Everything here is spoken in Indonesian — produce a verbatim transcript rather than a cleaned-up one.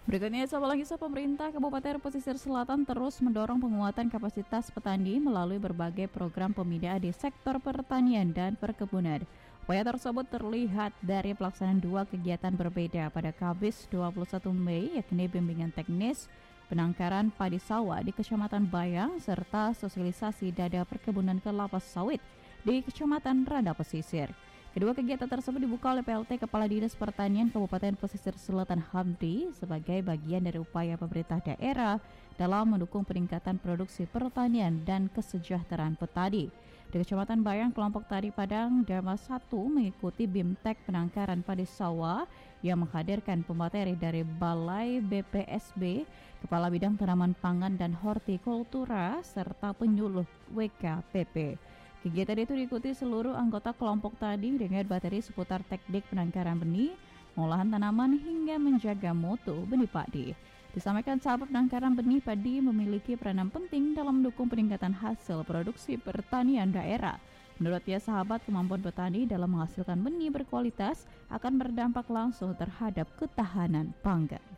Berikutnya, Sabalangisa pemerintah Kabupaten Pesisir Selatan terus mendorong penguatan kapasitas petani melalui berbagai program pembinaan di sektor pertanian dan perkebunan. Upaya tersebut terlihat dari pelaksanaan dua kegiatan berbeda pada Kamis dua puluh satu Mei, yakni bimbingan teknis penangkaran padi sawah di Kecamatan Bayang serta sosialisasi dada perkebunan kelapa sawit di Kecamatan Randa Pesisir. Kedua kegiatan tersebut dibuka oleh P L T Kepala Dinas Pertanian Kabupaten Pesisir Selatan Hamdi sebagai bagian dari upaya pemerintah daerah dalam mendukung peningkatan produksi pertanian dan kesejahteraan petani. Di Kecamatan Bayang, kelompok tani Padang Dharma satu mengikuti Bimtek penangkaran padi sawah yang menghadirkan pemateri dari Balai B P S B, Kepala Bidang Tanaman Pangan dan Hortikultura, serta penyuluh W K P P. Kegiatan itu diikuti seluruh anggota kelompok tadi dengan materi seputar teknik penangkaran benih, pengolahan tanaman hingga menjaga mutu benih padi. Disampaikan sahabat penangkaran benih padi memiliki peranan penting dalam mendukung peningkatan hasil produksi pertanian daerah. Menurutnya, sahabat, kemampuan petani dalam menghasilkan benih berkualitas akan berdampak langsung terhadap ketahanan pangan.